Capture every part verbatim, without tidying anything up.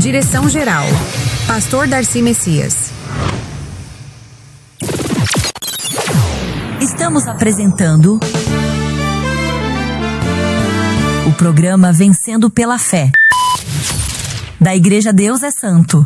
Direção-geral, Pastor Darcy Messias. Estamos apresentando o programa Vencendo pela Fé, da Igreja Deus é Santo.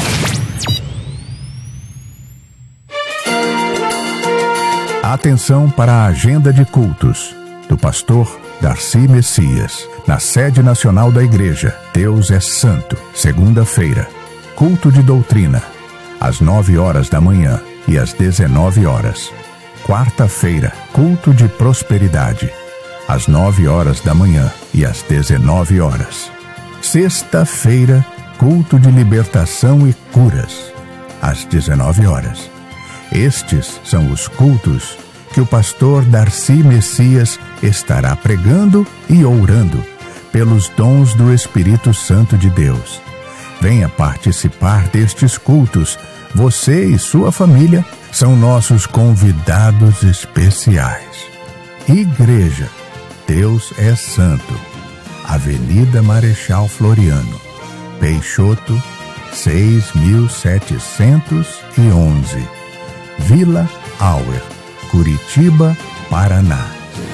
Atenção para a agenda de cultos do pastor Darcy Messias, na sede nacional da Igreja Deus é Santo. Segunda-feira, culto de doutrina, às nove horas da manhã e às dezenove horas. Quarta-feira, culto de prosperidade, às nove horas da manhã e às dezenove horas. Sexta-feira, culto de libertação e curas, às dezenove horas. Estes são os cultos que o pastor Darcy Messias estará pregando e orando pelos dons do Espírito Santo de Deus. Venha participar destes cultos. Você e sua família são nossos convidados especiais. Igreja Deus é Santo, Avenida Marechal Floriano, Peixoto, seis mil setecentos e onze, Vila Auer, Curitiba, Paraná.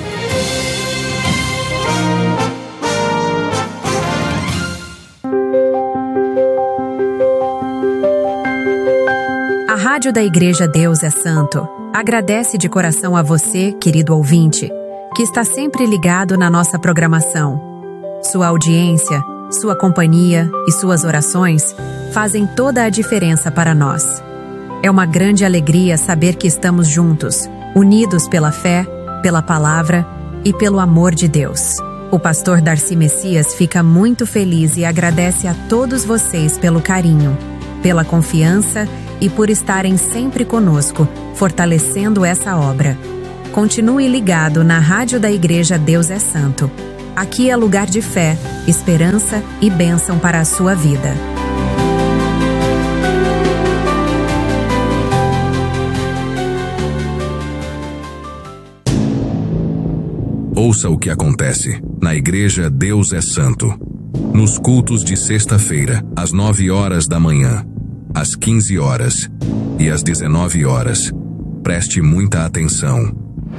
A Rádio da Igreja Deus é Santo agradece de coração a você, querido ouvinte, que está sempre ligado na nossa programação. Sua audiência, sua companhia e suas orações fazem toda a diferença para nós. É uma grande alegria saber que estamos juntos, unidos pela fé, pela palavra e pelo amor de Deus. O pastor Darcy Messias fica muito feliz e agradece a todos vocês pelo carinho, pela confiança e por estarem sempre conosco, fortalecendo essa obra. Continue ligado na Rádio da Igreja Deus é Santo. Aqui é lugar de fé, esperança e bênção para a sua vida. Ouça o que acontece na Igreja Deus é Santo. Nos cultos de sexta-feira, às nove horas da manhã, às quinze horas e às dezenove horas. Preste muita atenção.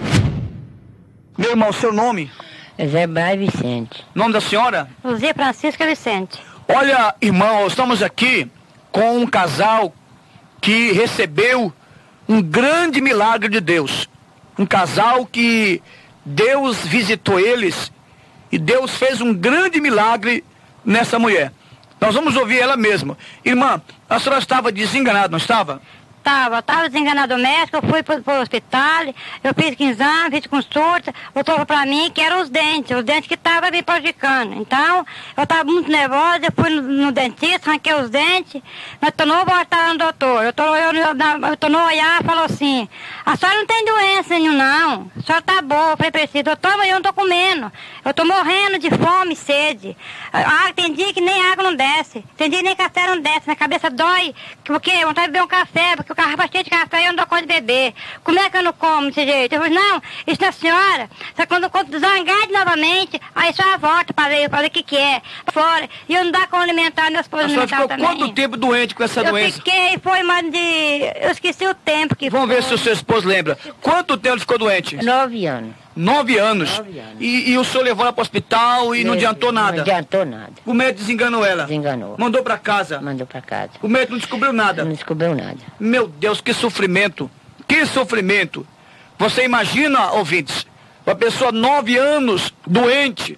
Meu irmão, seu nome? Zé Braz Vicente. Nome da senhora? Luzia Francisca Vicente. Olha, irmão, estamos aqui com um casal que recebeu um grande milagre de Deus. Um casal que Deus visitou eles e Deus fez um grande milagre nessa mulher. Nós vamos ouvir ela mesma. Irmã, a senhora estava desenganada, não estava? Estava, estava desenganado do médico, eu fui para o hospital, eu fiz exame, fiz consulta, botou para mim que eram os dentes, os dentes que estavam me prejudicando. Então, eu estava muito nervosa, eu fui no, no dentista, arranquei os dentes, mas tornou voltar no doutor. Eu tornou, eu, eu tornou olhar e falou assim, a senhora não tem doença nenhuma não, a senhora está boa. Eu falei para ele, doutor, mas eu não estou comendo, eu estou morrendo de fome e sede. Ah, tem dia que nem água não desce, tem dia que nem café não desce, minha cabeça dói, porque eu vontade de beber um café, porque o carro cheio de café e eu não dou conta de beber. Como é que eu não como desse jeito? Eu falei, não, isso não é a senhora. Só quando eu conto zangado novamente, aí só volta para ver, para ver o que que é. Fora. E eu não dá como alimentar, meus esposo alimentar também. Ficou quanto tempo doente com essa eu doença? Eu fiquei, foi mais de... Eu esqueci o tempo que Vamos foi. ver se o seu esposo lembra. Quanto tempo ficou doente? Nove anos. Nove anos? Nove anos. E, e o senhor levou ela para o hospital e Mesmo, não adiantou nada? Não adiantou nada. O médico desenganou ela? Desenganou. Mandou para casa? Mandou para casa. O médico não descobriu nada? Não descobriu nada. Meu Deus, que sofrimento! Que sofrimento! Você imagina, ouvintes, uma pessoa nove anos, doente,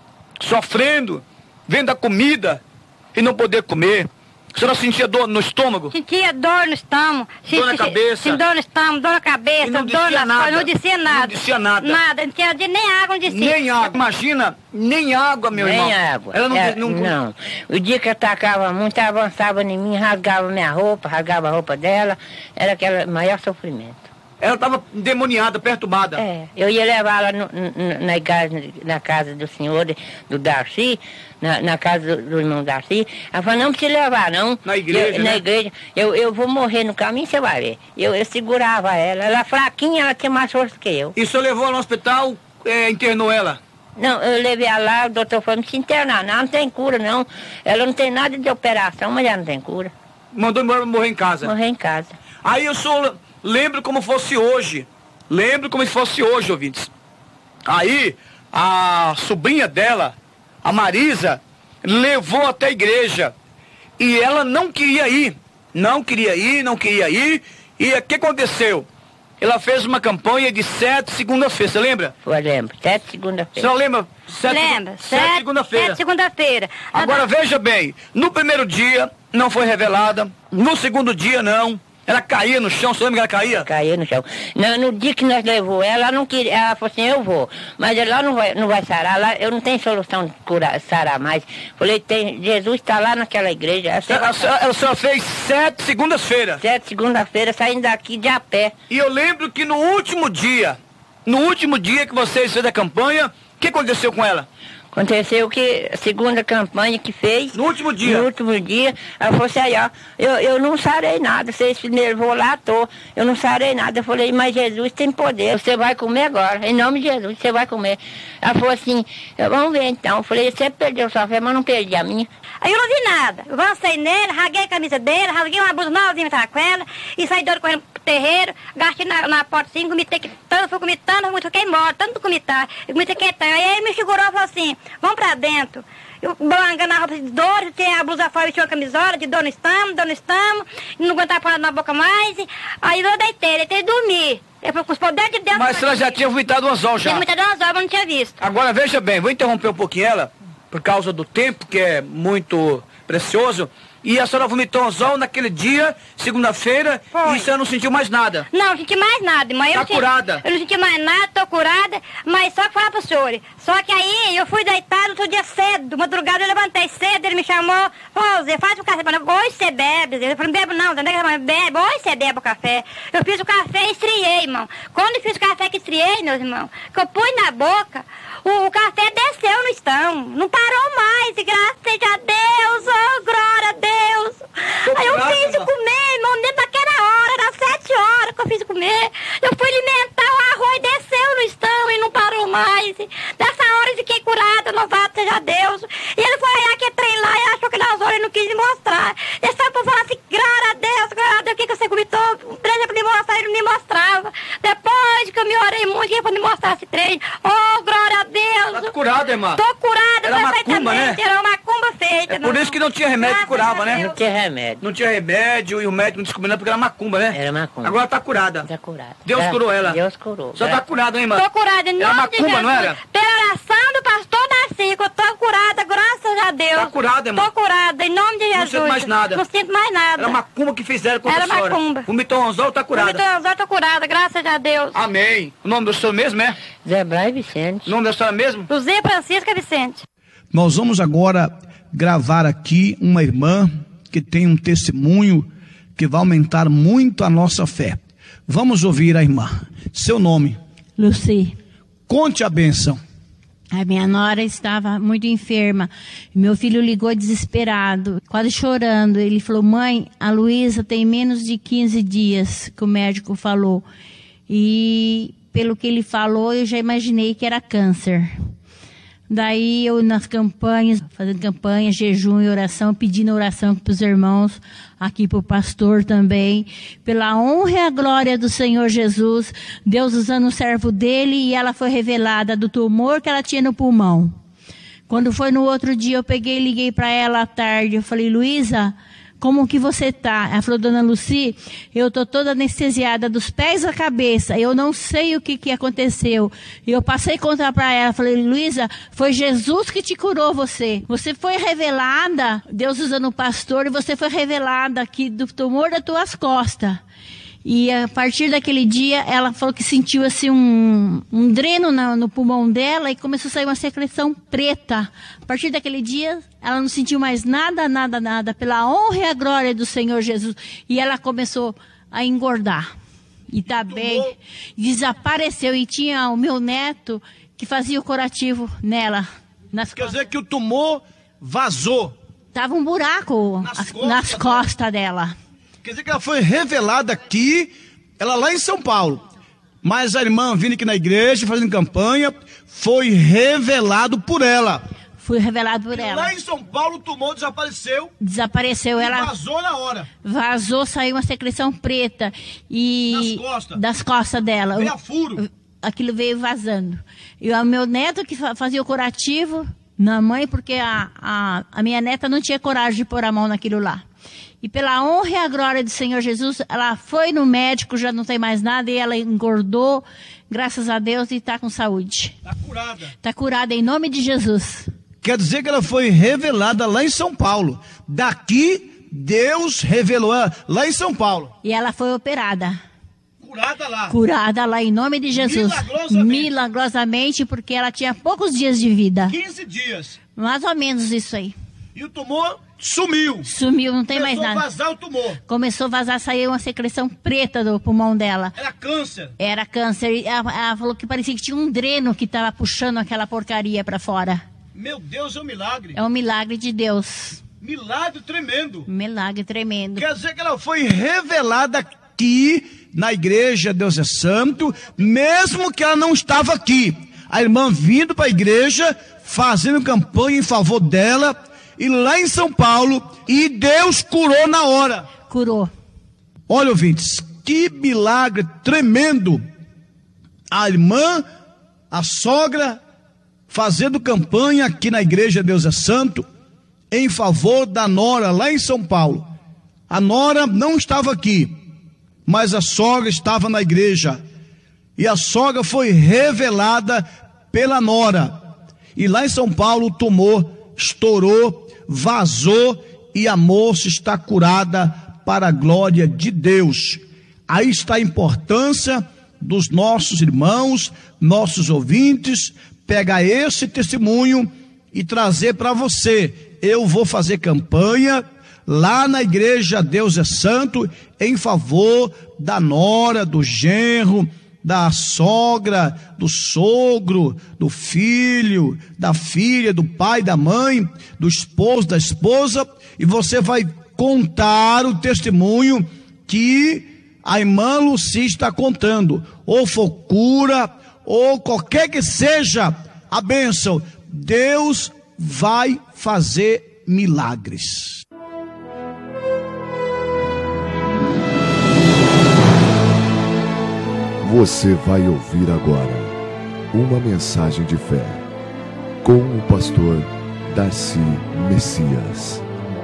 sofrendo, vendo a comida e não poder comer. A senhora sentia dor no estômago? Sentia dor no estômago. Dor na cabeça? Sim, dor no estômago, dor na cabeça, E não dor descia na nada? Não descia nada. Não descia nada? Nada, não tinha de- nem água, não descia. Nem água. Imagina, nem água, meu Nem irmão. água. Ela não, É, não, não. O dia que eu atacava muito, ela avançava em mim, rasgava minha roupa, rasgava a roupa dela. Era aquele maior sofrimento. Ela estava endemoniada, perturbada. É, eu ia levá-la no- no- na, casa, na casa do senhor, do Darcy, na, na casa do, do irmão Darcy. Ela falou, não precisa levar, não. Na igreja, eu, né? Na igreja. Eu, eu vou morrer no caminho, você vai ver. Eu, eu segurava ela. Ela fraquinha, ela tinha mais força que eu. E o senhor levou ela no hospital, é, internou ela? Não, eu levei ela lá, o doutor falou, não se internar, não, não tem cura, não. Ela não tem nada de operação, mas ela não tem cura. Mandou embora morrer em casa? Morrer em casa. Aí eu só lembro como fosse hoje. Lembro como se fosse hoje, ouvintes. Aí, a sobrinha dela, a Marisa, levou até a igreja. E ela não queria ir. Não queria ir, não queria ir. E o que aconteceu? Ela fez uma campanha de sete segunda-feira, você lembra? Eu lembro, sete segunda-feira. Você lembra? Sete, Lembra? Sete, sete segunda-feira. Sete segunda-feira. Agora veja bem, no primeiro dia não foi revelada, no segundo dia não. Ela caía no chão, você lembra que ela caía? Caía no chão. No, no dia que nós levou ela, ela não queria, ela falou assim, eu vou. Mas lá não vai, não vai sarar, lá eu não tenho solução de curar, sarar mais. Falei, tem, Jesus está lá naquela igreja. A senhora, a senhora fez sete segundas-feiras? Sete segunda-feira, saindo daqui de a pé. E eu lembro que no último dia, no último dia que vocês fizeram a campanha, o que aconteceu com ela? Aconteceu que a segunda campanha que fez... No último dia? No último dia, ela falou assim, aí ó, eu, eu não sarei nada, vocês levou lá à toa, eu não sarei nada. Eu falei, mas Jesus tem poder, você vai comer agora, em nome de Jesus, você vai comer. Ela falou assim, vamos ver então. Eu falei, você perdeu sua fé, mas não perdi a minha. Aí eu não vi nada, eu avancei nele, rasguei a camisa dele, rasguei uma blusa novinha que tava com ela, e saí doido correndo pro terreiro, gastei na, na porta assim, comitei que tanto, fui comitando, fui fiquei morto, tanto comitar, eu comitei que tanto. Aí ele me segurou e falou assim, vamos pra dentro. Eu balangando a roupa de dor, tinha a blusa fora, tinha uma camisola de dor no estômago, dor no estômago, não aguentava parar na boca mais. Aí eu deitei, deitei e dormi. Eu falei, com os poderes de Deus... Mas ela já tinha vomitado umas horas já. Tinha vomitado umas horas, mas não tinha visto. Agora, veja bem, vou interromper um pouquinho ela, por causa do tempo, que é muito precioso. E a senhora vomitou anzol naquele dia, segunda-feira, e a senhora não sentiu mais nada? Não, não senti mais nada, mas tá eu... Tá curada? Eu não senti mais nada, tô curada, mas só que falar pro senhor. Só que aí eu fui deitar outro dia cedo, madrugada eu levantei cedo, ele me chamou, ô Zé, faz um café pra mim. Hoje você bebe, Zé. Eu falei, não bebo não, Zé, bebe, hoje você bebe o café. Eu fiz o café e esfriei, irmão. Quando eu fiz o café que esfriei, meus irmãos, que eu pus na boca, o, o café desceu no estômago, não parou mais, e graças a Deus, oh, glória a Deus. Aí eu fiz o comer, irmão, dentro daquela hora, era sete horas que eu fiz o comer. Eu fui alimentar, o arroz desceu no estômago e não parou mais. Dessa hora eu fiquei curada, louvado seja Deus. E ele foi olhar aquele trem lá e achou que nas horas ele não quis me mostrar. Ele só por falar assim, glória a Deus, glória a Deus, o que, que você comitou? O trem pra me mostrar, ele não me mostrava. Depois que eu me orei muito, ele foi me mostrar esse trem. Oh, glória a Deus. Tá curada, irmã? Tô curada, era macumba, né? Era uma macumba feita. É por isso que não tinha remédio que curava, né? Não tinha remédio. Não tinha remédio e o médico não descobriu nada porque era macumba, né? Era macumba. Agora tá curada. Tá curada. Deus Gra curou ela. Deus curou. Só tá curada, hein, irmã? Tô curada, em era nome macumba, de Jesus. Não era? Pela oração do pastor Darcy, que eu tô curada, graças a Deus. Tá curada, irmã? Tô curada, em nome de Jesus. Não sinto mais nada. Não sinto mais nada. Era macumba que fizeram com a senhora. Era macumba. Vomitou anzol, tá curada. Vomitou anzol, tô curada, graças a Deus. Amém. O nome do senhor mesmo é? Zé Braz Vicente. O nome da senhora mesmo? José Francisca Vicente. Nós vamos agora gravar aqui uma irmã que tem um testemunho que vai aumentar muito a nossa fé. Vamos ouvir a irmã. Seu nome? Luci. Conte a bênção. A minha nora estava muito enferma. Meu filho ligou desesperado, quase chorando. Ele falou, mãe, a Luísa tem menos de quinze dias, que o médico falou. E pelo que ele falou, eu já imaginei que era câncer. Daí eu nas campanhas, fazendo campanha, jejum e oração, pedindo oração para os irmãos, aqui para o pastor também, pela honra e a glória do Senhor Jesus, Deus usando o servo dele, e ela foi revelada do tumor que ela tinha no pulmão. Quando foi no outro dia, eu peguei e liguei para ela à tarde, eu falei, Luísa, como que você tá? Ela falou, dona Luci, eu tô toda anestesiada dos pés à cabeça, eu não sei o que que aconteceu. E eu passei a contar para ela, falei, Luísa, foi Jesus que te curou você. Você foi revelada, Deus usando o pastor, e você foi revelada aqui do tumor das tuas costas. E a partir daquele dia, ela falou que sentiu assim um, um dreno no, no pulmão dela e começou a sair uma secreção preta. A partir daquele dia, ela não sentiu mais nada, nada, nada, pela honra e a glória do Senhor Jesus. E ela começou a engordar. E tá bem. Desapareceu. E tinha o meu neto que fazia o curativo nela. Nas Quer dizer que o tumor vazou. Tava um buraco nas, as, costas, nas costas dela. Quer dizer que ela foi revelada aqui, ela lá em São Paulo. Mas a irmã vindo aqui na igreja, fazendo campanha, foi revelado por ela. Fui revelado por e ela. Lá em São Paulo, o tumor desapareceu. Desapareceu, ela vazou na hora. Vazou, saiu uma secreção preta e das costas, das costas dela. Veio a furo. Aquilo veio vazando. E o meu neto que fazia o curativo na mãe, porque a, a, a minha neta não tinha coragem de pôr a mão naquilo lá. E pela honra e a glória do Senhor Jesus, ela foi no médico, já não tem mais nada, e ela engordou, graças a Deus, e está com saúde. Está curada. Está curada em nome de Jesus. Quer dizer que ela foi revelada lá em São Paulo. Daqui, Deus revelou ela lá em São Paulo. E ela foi operada. Curada lá. Curada lá em nome de Jesus. Milagrosamente. Milagrosamente, porque ela tinha poucos dias de vida. quinze dias. Mais ou menos isso aí. E o tumor sumiu. Sumiu, não tem mais nada. Começou a vazar o tumor. Começou a vazar, saiu uma secreção preta do pulmão dela. Era câncer. Era câncer. Ela, ela falou que parecia que tinha um dreno que estava puxando aquela porcaria para fora. Meu Deus, é um milagre. É um milagre de Deus. Milagre tremendo. Milagre tremendo. Quer dizer que ela foi revelada aqui na igreja Deus é Santo, mesmo que ela não estava aqui. A irmã vindo para a igreja, fazendo campanha em favor dela, e lá em São Paulo, e Deus curou na hora. Curou. Olha, ouvintes, que milagre tremendo. A irmã, a sogra, fazendo campanha aqui na igreja Deus é Santo, em favor da nora lá em São Paulo. A nora não estava aqui, mas a sogra estava na igreja. E a sogra foi revelada pela nora. E lá em São Paulo o tumor estourou, vazou, e a moça está curada para a glória de Deus. Aí está a importância dos nossos irmãos, nossos ouvintes, pegar esse testemunho e trazer para você. Eu vou fazer campanha lá na igreja Deus é Santo, em favor da nora, do genro, da sogra, do sogro, do filho, da filha, do pai, da mãe, do esposo, da esposa, e você vai contar o testemunho que a irmã Luci está contando, ou for cura, ou qualquer que seja a bênção, Deus vai fazer milagres. Você vai ouvir agora uma mensagem de fé com o pastor Darcy Messias.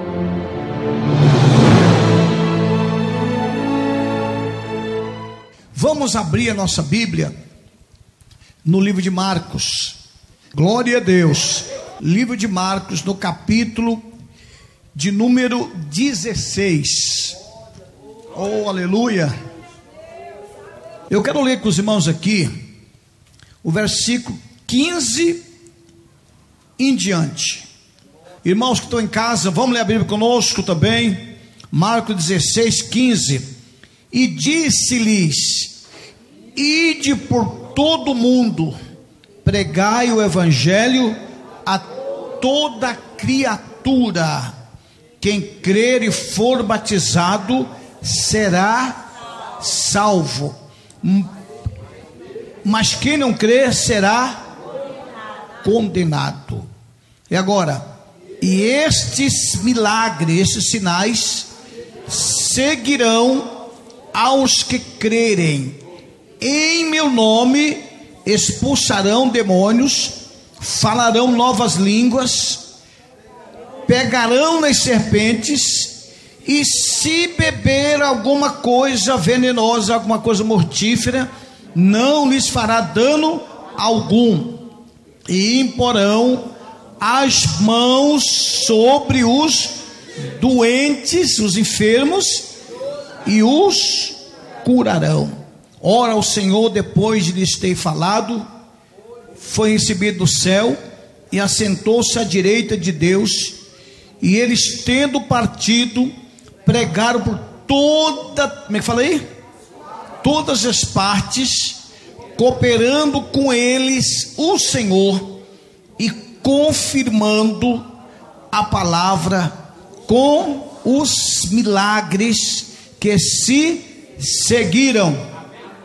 Vamos abrir a nossa Bíblia no livro de Marcos. Glória a Deus. Livro de Marcos, no capítulo de número dezesseis. Oh, aleluia. Eu quero ler com os irmãos aqui o versículo quinze em diante. Irmãos que estão em casa, vamos ler a Bíblia conosco também. Marcos dezesseis, quinze. E disse-lhes: ide por todo o mundo, pregai o evangelho a toda criatura. Quem crer e for batizado será salvo, mas quem não crer será condenado. E agora, e estes milagres, estes sinais seguirão aos que crerem. Em meu nome expulsarão demônios, falarão novas línguas, pegarão nas serpentes, e se beber alguma coisa venenosa, alguma coisa mortífera, não lhes fará dano algum. E imporão as mãos sobre os doentes, os enfermos, e os curarão. Ora, o Senhor, depois de lhes ter falado, foi recebido do céu e assentou-se à direita de Deus. E eles, tendo partido, pregaram por toda, como é que fala aí? Todas as partes, cooperando com eles o Senhor e confirmando a palavra com os milagres que se seguiram.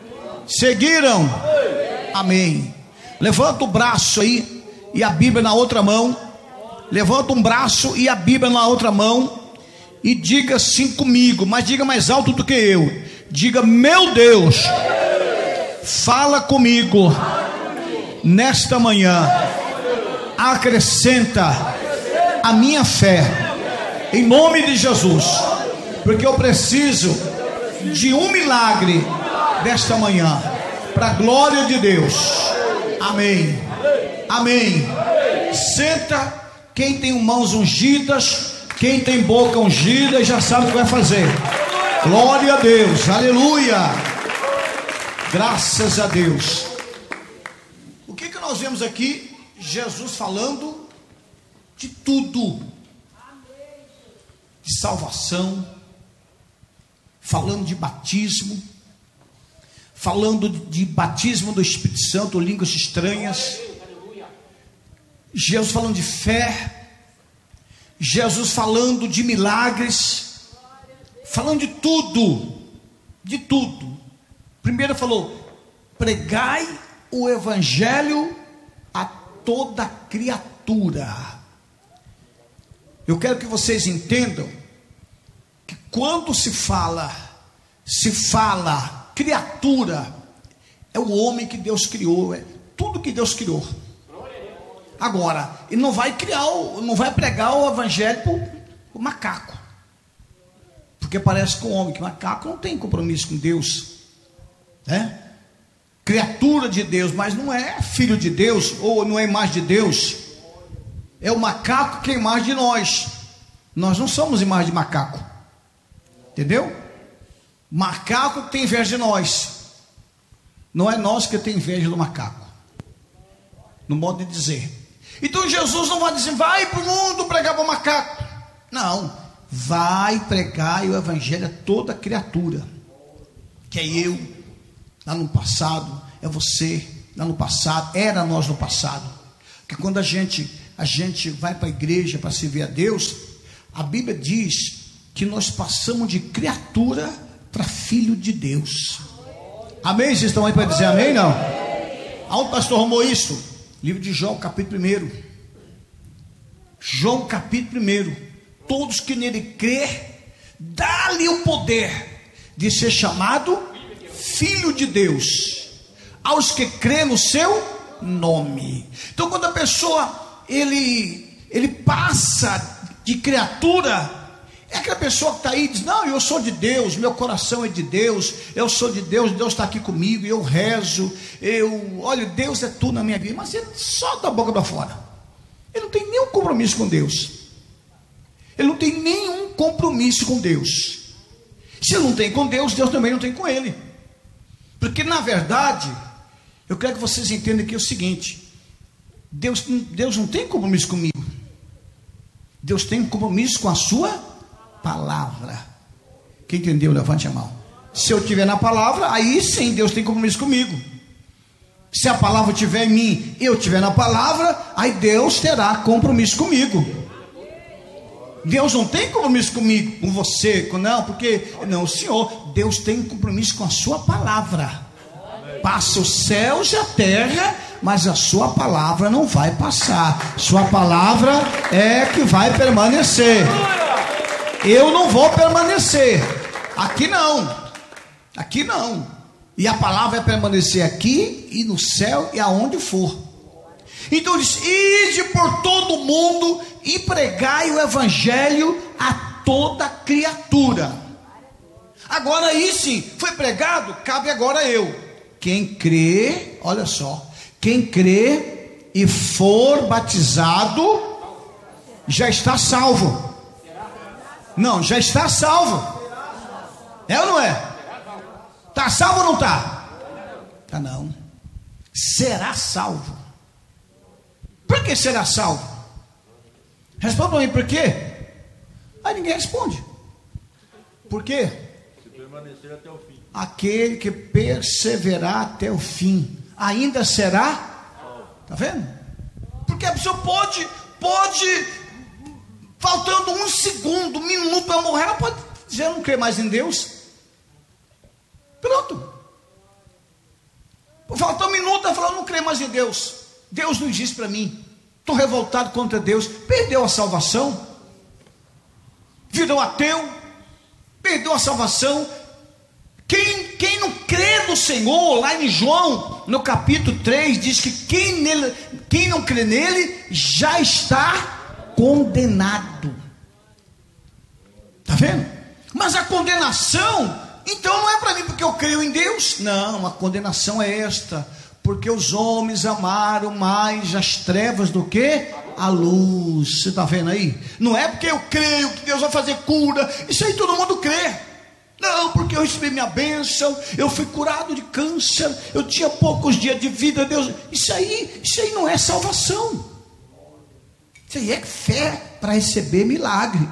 Seguiram? Amém. Levanta o braço aí e a Bíblia na outra mão. Levanta um braço e a Bíblia na outra mão. E diga assim comigo, mas diga mais alto do que eu. Diga: meu Deus, fala comigo nesta manhã. Acrescenta a minha fé, em nome de Jesus, porque eu preciso de um milagre desta manhã, para a glória de Deus. Amém. Amém. Senta. Quem tem mãos ungidas, quem tem boca ungida, já sabe o que vai fazer. Glória a Deus, aleluia. Graças a Deus. O que que nós vemos aqui? Jesus falando de tudo, de salvação, falando de batismo, falando de batismo do Espírito Santo, línguas estranhas. Jesus falando de fé, Jesus falando de milagres, falando de tudo, de tudo. Primeiro falou: pregai o evangelho a toda criatura. Eu quero que vocês entendam que quando se fala, se fala criatura, é o homem que Deus criou, é tudo que Deus criou. Agora, ele não vai criar, não vai pregar o evangelho para o macaco, porque parece com o homem, que macaco não tem compromisso com Deus, né? Criatura de Deus, mas não é filho de Deus, ou não é imagem de Deus. É o macaco que é imagem de nós. Nós não somos imagem de macaco, entendeu? Macaco tem inveja de nós, não é nós que tem inveja do macaco, no modo de dizer. Então Jesus não vai dizer: vai para o mundo pregar para o macaco. Não, vai pregar o evangelho a toda criatura, que é eu, lá no passado, é você, lá no passado, era nós no passado. Que quando a gente, a gente vai para a igreja para servir a Deus, a Bíblia diz que nós passamos de criatura para filho de Deus. Amém? Vocês estão aí para dizer amém? Não? Aonde o pastor arrumou isso? Livro de João, capítulo primeiro. João, capítulo primeiro. Todos que nele crê, dá-lhe o poder de ser chamado filho de Deus, aos que crê no seu nome. Então, quando a pessoa ele, ele passa de criatura, é aquela pessoa que está aí e diz: não, eu sou de Deus, meu coração é de Deus, eu sou de Deus, Deus está aqui comigo, eu rezo, eu, olha, Deus é tudo na minha vida. Mas ele solta a boca para fora, ele não tem nenhum compromisso com Deus, ele não tem nenhum compromisso com Deus. Se ele não tem com Deus, Deus também não tem com ele, porque na verdade, eu quero que vocês entendam aqui o seguinte: Deus, Deus não tem compromisso comigo, Deus tem compromisso com a sua palavra. Quem entendeu, levante a mão. Se eu estiver na palavra, aí sim Deus tem compromisso comigo. Se a palavra estiver em mim, eu estiver na palavra, aí Deus terá compromisso comigo. Deus não tem compromisso comigo, com você, com não, porque não, o Senhor, Deus tem compromisso com a sua palavra. Passa os céus e a terra, mas a sua palavra não vai passar. Sua palavra é que vai permanecer. Eu não vou permanecer aqui, não, aqui não. E a palavra vai permanecer aqui e no céu e aonde for. Então diz: ide por todo o mundo e pregai o evangelho a toda criatura. Agora aí sim, foi pregado, cabe agora eu. Quem crê, olha só, quem crê e for batizado, já está salvo. Não, já está salvo. É ou não é? Está salvo ou não está? Está não. Será salvo. Por que será salvo? Responda para mim, por quê? Aí ninguém responde. Por quê? Se permanecer até o fim. Aquele que perseverar até o fim ainda será. Está vendo? Porque a pessoa pode, pode, faltando um segundo, um minuto para morrer, ela pode dizer: eu não creio mais em Deus. Pronto. Falta um minuto, ela falou, eu não creio mais em Deus. Deus não existe para mim. Estou revoltado contra Deus. Perdeu a salvação. Virou ateu. Perdeu a salvação. Quem, quem não crê no Senhor, lá em João, no capítulo três, diz que quem, nele, quem não crê nele, já está condenado. Está vendo? Mas a condenação, então não é para mim porque eu creio em Deus. Não, a condenação é esta. Porque os homens amaram mais as trevas do que a luz. Você está vendo aí? Não é porque eu creio que Deus vai fazer cura. Isso aí todo mundo crê. Não, porque eu recebi minha bênção, eu fui curado de câncer, eu tinha poucos dias de vida, Deus. Isso aí, isso aí não é salvação. Isso aí é fé para receber milagre.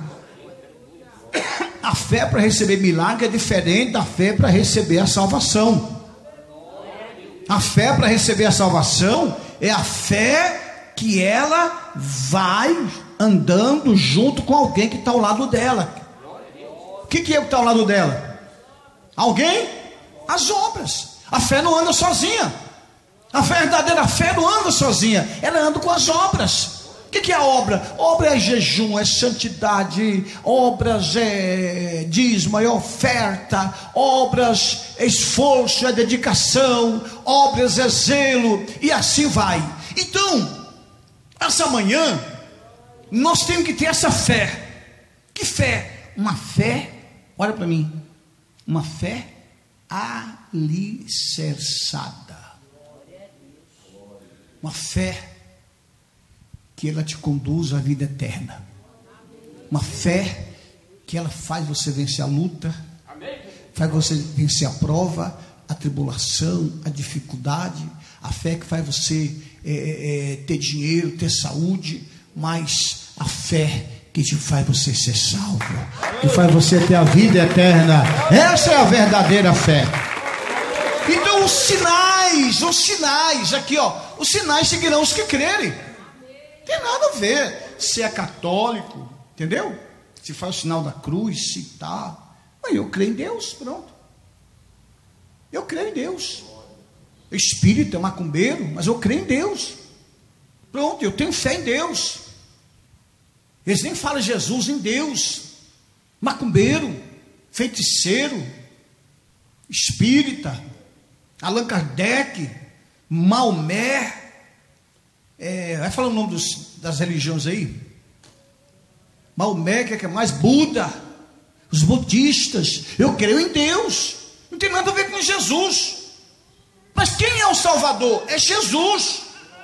A fé para receber milagre é diferente da fé para receber a salvação. A fé para receber a salvação é a fé que ela vai andando junto com alguém que está ao lado dela. O que, que é que está ao lado dela? Alguém? As obras. A fé não anda sozinha. A verdadeira fé não anda sozinha. Ela anda com as obras. O que, que é a obra? Obra é jejum, é santidade. Obras é dízimo, é oferta. Obras é esforço, é dedicação. Obras é zelo. E assim vai. Então, essa manhã, nós temos que ter essa fé. Que fé? Uma fé, olha para mim, uma fé alicerçada. Uma fé que ela te conduz à vida eterna. Uma fé que ela faz você vencer a luta, faz você vencer a prova, a tribulação, a dificuldade. A fé que faz você é, é, ter dinheiro, ter saúde, mas a fé que te faz você ser salvo, que faz você ter a vida eterna. Essa é a verdadeira fé. Então os sinais, os sinais, aqui ó, os sinais seguirão os que crerem. Não tem nada a ver se é católico, entendeu? Se faz o sinal da cruz, se tá. Mas eu creio em Deus, pronto. Eu creio em Deus. Espírita, macumbeiro, mas eu creio em Deus. Pronto, eu tenho fé em Deus. Eles nem falam Jesus em Deus. Macumbeiro, feiticeiro, espírita, Allan Kardec, Maomé, é, vai falar o nome dos, das religiões aí. Maomé, que é que é mais? Buda, os budistas. Eu creio em Deus. Não tem nada a ver com Jesus. Mas quem é o Salvador? É Jesus.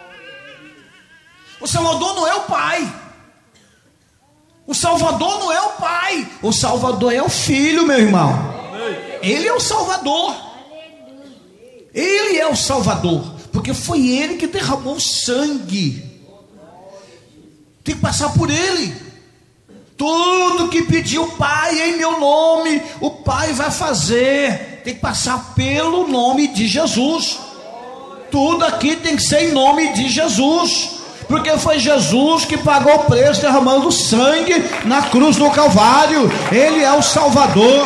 O Salvador não é o Pai. O Salvador não é o Pai. O Salvador é o Filho, meu irmão. Ele é o Salvador. Ele é o Salvador. Porque foi Ele que derramou sangue. Tem que passar por Ele. Tudo que pediu o Pai em meu nome, o Pai vai fazer. Tem que passar pelo nome de Jesus. Tudo aqui tem que ser em nome de Jesus. Porque foi Jesus que pagou o preço, derramando sangue na cruz do Calvário. Ele é o Salvador.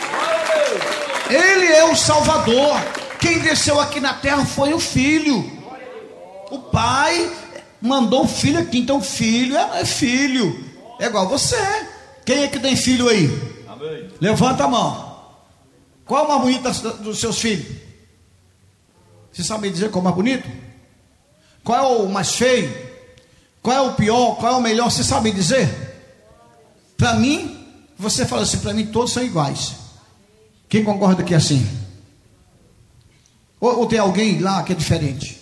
Ele é o Salvador. Quem desceu aqui na terra foi o Filho. O Pai mandou o Filho aqui. Então o Filho é filho. É igual você. Quem é que tem filho aí? Amém. Levanta a mão. Qual é o mais bonito dos seus filhos? Você sabe dizer qual é o mais bonito? Qual é o mais feio? Qual é o pior? Qual é o melhor? Você sabe dizer? Para mim, você fala assim, para mim todos são iguais. Quem concorda que é assim? Ou, ou tem alguém lá que é diferente?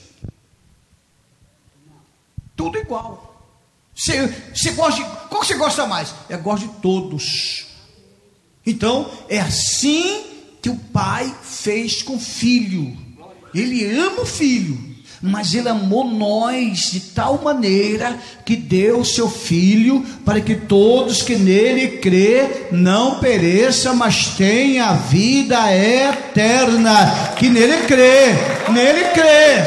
Tudo igual. Você, você gosta de, qual você gosta mais? Eu gosto de todos. Então, é assim que o Pai fez com o Filho. Ele ama o Filho, mas Ele amou nós de tal maneira que deu o seu Filho para que todos que nele crê não pereça, mas tenha a vida eterna. Que nele crê, nele crê.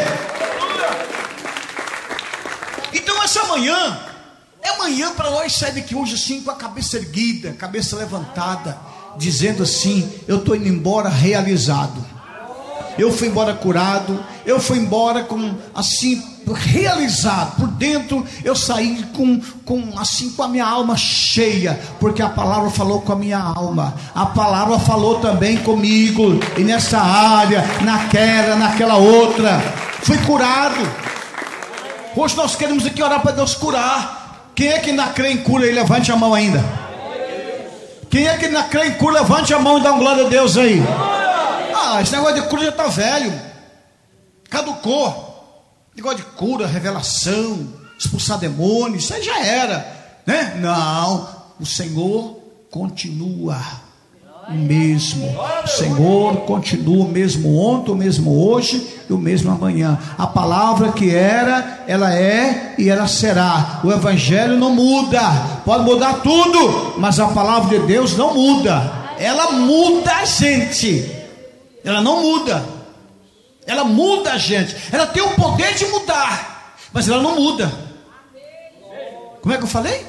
Então essa manhã é manhã para nós sair daqui hoje assim com a cabeça erguida, cabeça levantada, dizendo assim: eu estou indo embora realizado. eu fui embora curado, eu fui embora com, assim, realizado, por dentro eu saí com, com, assim, com a minha alma cheia, porque a palavra falou com a minha alma, a palavra falou também comigo, e nessa área, naquela, naquela outra, fui curado. Hoje nós queremos aqui orar para Deus curar. Quem é que ainda crê em cura aí? Levante a mão ainda. Quem é que ainda crê em cura? Levante a mão e dá uma glória a Deus aí. Ah, esse negócio de cura já está velho, caducou. Negócio de cura, revelação, expulsar demônios, isso aí já era, né? Não, o Senhor continua o mesmo. O Senhor continua o mesmo ontem, o mesmo hoje e o mesmo amanhã. A palavra que era, ela é e ela será. O evangelho não muda, pode mudar tudo, mas a palavra de Deus não muda. Ela muda a gente. Ela não muda. Ela muda a gente. Ela tem o poder de mudar, mas ela não muda. Como é que eu falei?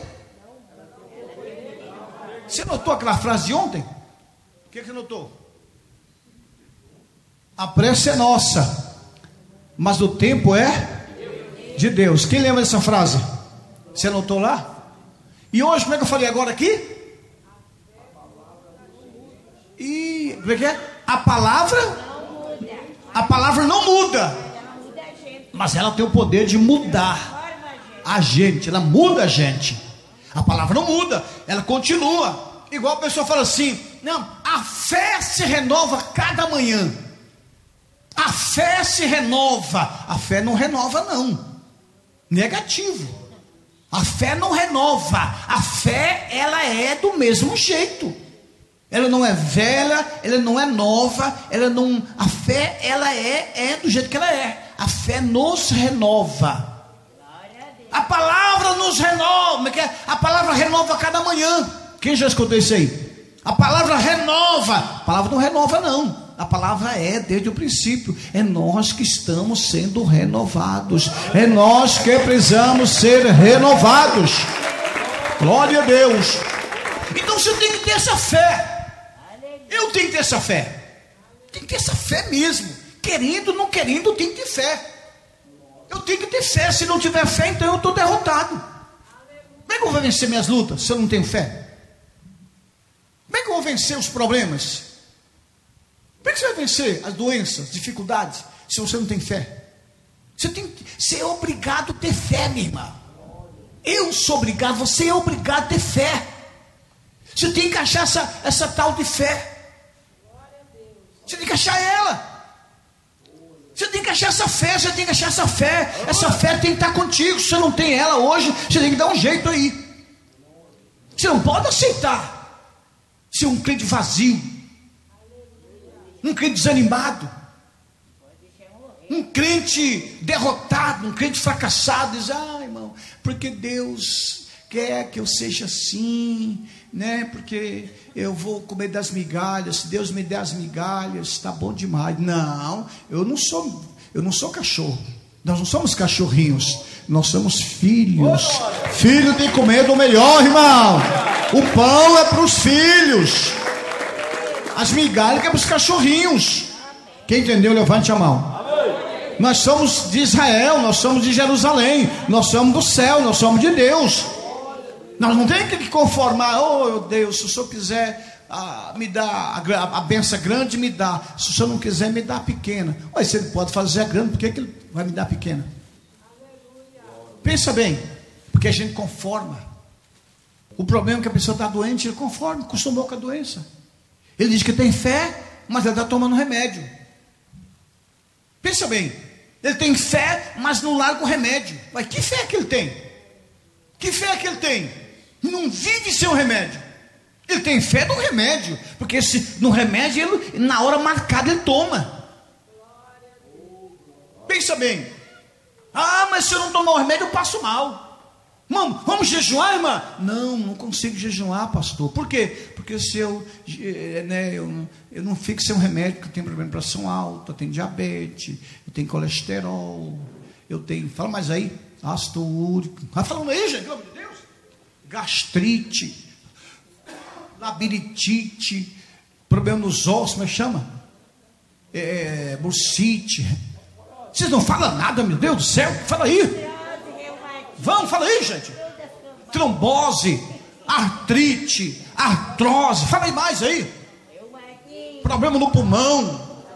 Você notou aquela frase de ontem? O que, que você notou? A pressa é nossa, mas o tempo é de Deus. Quem lembra dessa frase? Você anotou lá? E hoje, como é que eu falei agora aqui? E como é que é? A palavra A palavra não muda, mas ela tem o poder de mudar a gente. Ela muda a gente. A palavra não muda, ela continua. Igual a pessoa fala assim: não, a fé se renova cada manhã. A fé se renova. A fé não renova não. Negativo. A fé não renova. A fé, ela é do mesmo jeito. Ela não é velha, ela não é nova, ela não, a fé, ela é, é do jeito que ela é. A fé nos renova. A palavra nos renova. A palavra renova a cada manhã. Quem já escutou isso aí? A palavra renova. A palavra não renova não. A palavra é desde o princípio. É nós que estamos sendo renovados. É nós que precisamos ser renovados. Glória a Deus. Então você tem que ter essa fé. Eu tenho que ter essa fé. Tem que ter essa fé mesmo. Querendo, não querendo, eu tenho que ter fé. Eu tenho que ter fé. Se não tiver fé, então eu estou derrotado. Como é que eu vou vencer minhas lutas se eu não tenho fé? Como é que eu vou vencer os problemas? Como é que você vai vencer as doenças, dificuldades, se você não tem fé? Você tem que ser obrigado a ter fé, minha irmã. Eu sou obrigado, você é obrigado a ter fé. Você tem que achar essa, essa tal de fé. Você tem que achar ela. Você tem que achar essa fé. Você tem que achar essa fé. Essa fé tem que estar contigo. Se você não tem ela hoje, você tem que dar um jeito aí. Você não pode aceitar ser um crente vazio, um crente desanimado, um crente derrotado, um crente fracassado. Diz: ah, irmão, porque Deus quer que eu seja assim, né? Porque eu vou comer das migalhas. Se Deus me der as migalhas, está bom demais. Não, eu não sou, eu não sou cachorro. Nós não somos cachorrinhos. Nós somos filhos. Filho tem que comer do melhor, irmão. O pão é para os filhos. As migalhas é para os cachorrinhos. Quem entendeu, levante a mão. Nós somos de Israel, nós somos de Jerusalém, nós somos do céu, nós somos de Deus. Nós não temos que conformar. Oh Deus, se o Senhor quiser ah, me dar a, a benção grande, me dá. Se o Senhor não quiser, me dá a pequena. Mas se Ele pode fazer a grande, por que, que Ele vai me dar a pequena? Pensa bem, porque a gente conforma. O problema é que a pessoa está doente, ele conforma, acostumou com a doença. Ele diz que tem fé, mas ele está tomando remédio. Pensa bem, ele tem fé, mas não larga o remédio. Mas que fé que ele tem? Que fé que ele tem? Não vive sem o remédio. Ele tem fé no remédio, porque se, no remédio, ele, na hora marcada, ele toma. Pensa bem. Ah, mas se eu não tomar o remédio, eu passo mal. Vamos, vamos jejuar, irmã? Não, não consigo jejuar, pastor. Por quê? Porque se eu, né, eu, eu não fico sem um remédio, porque eu tenho problema de pressão alta, eu tenho diabetes, eu tenho colesterol, eu tenho, fala mais aí, ácido úrico. Vai falando aí, gente, pelo amor de Deus. Gastrite, labirintite, problema nos ossos, como é que chama? é, bursite. Vocês não falam nada, meu Deus do céu. Fala aí. Vamos, fala aí, gente. Trombose, artrite, artrose. Fala aí mais aí. Problema no pulmão,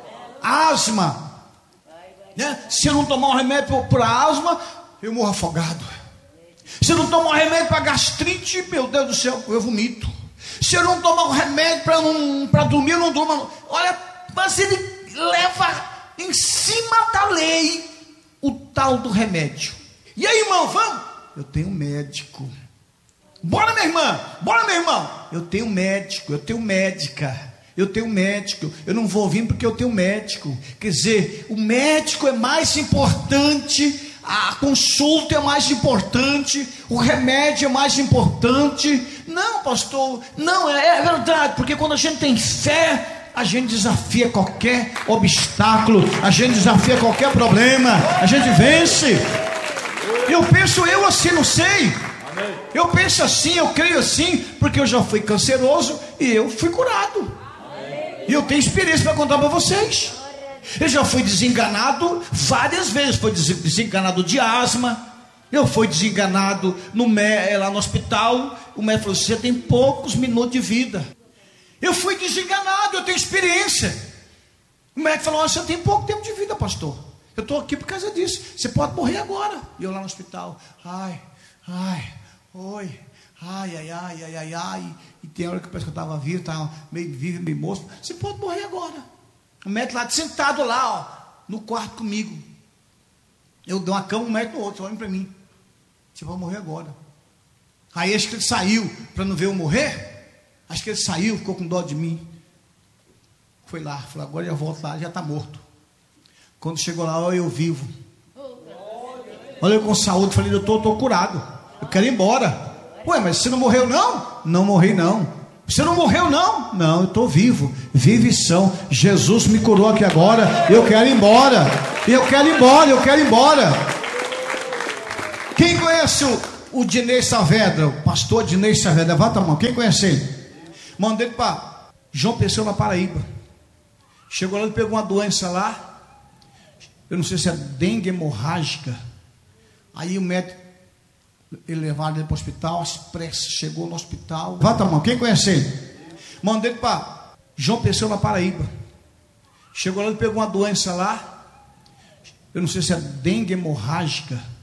asma. Né? Se eu não tomar um remédio para asma, eu morro afogado. Se eu não tomar um remédio para gastrite, meu Deus do céu, eu vomito. Se eu não tomar um remédio para dormir, eu não durmo. Olha, mas ele leva em cima da lei o tal do remédio. E aí, irmão, vamos? Eu tenho médico. Bora, minha irmã. Bora, meu irmão. Eu tenho médico, eu tenho médica. Eu tenho médico, eu não vou vir porque eu tenho médico. Quer dizer, o médico é mais importante, a consulta é mais importante, o remédio é mais importante. Não, pastor, não, é, é verdade, porque quando a gente tem fé, a gente desafia qualquer obstáculo, a gente desafia qualquer problema, a gente vence. Eu penso, eu assim, não sei. Eu penso assim, eu creio assim, porque eu já fui canceroso e eu fui curado. E eu tenho experiência para contar para vocês. Eu já fui desenganado várias vezes. Fui desenganado de asma. Eu fui desenganado no, lá no hospital. O médico falou: você tem poucos minutos de vida. Eu fui desenganado, eu tenho experiência. O médico falou: você tem pouco tempo de vida, pastor. Eu estou aqui por causa disso. Você pode morrer agora. E eu lá no hospital: ai, ai, oi, ai, ai, ai, ai, ai, ai. E tem hora que parece que eu estava vivo, estava meio vivo, meio moço. Você pode morrer agora. O médico lá sentado lá, ó, no quarto comigo. Eu dou uma cama, um médico no outro, olhando para mim. Você vai morrer agora. Aí acho que ele saiu para não ver eu morrer. Acho que ele saiu, ficou com dó de mim. Foi lá, falou: agora eu volto lá, já está morto. Quando chegou lá, olha eu vivo. Olha eu com saúde, falei: doutor, eu estou curado. Eu quero ir embora. Ué, mas você não morreu não? Não morri não. Você não morreu não? Não, eu estou vivo. Vive e são. Jesus me curou aqui agora. Eu quero ir embora. Eu quero ir embora, eu quero ir embora. Quem conhece o, o Dinei Saavedra? O pastor Dinei Saavedra? Levanta a mão. Quem conhece ele? Mandei ele para João Pessoa, na Paraíba. Chegou lá e pegou uma doença lá. Eu não sei se é dengue hemorrágica. Aí o médico, ele levaram ele para o hospital, às pressas, chegou no hospital. Levanta a mão, quem conhece ele? Mandei ele para João Pessoa, na Paraíba. Chegou lá e pegou uma doença lá. Eu não sei se é dengue hemorrágica.